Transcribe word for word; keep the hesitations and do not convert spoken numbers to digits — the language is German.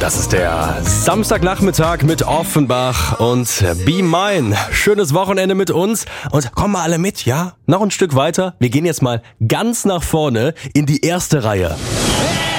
Das ist der Samstagnachmittag mit Offenbach und Be Mine. Schönes Wochenende mit uns und kommen mal alle mit, ja? Noch ein Stück weiter. Wir gehen jetzt mal ganz nach vorne in die erste Reihe.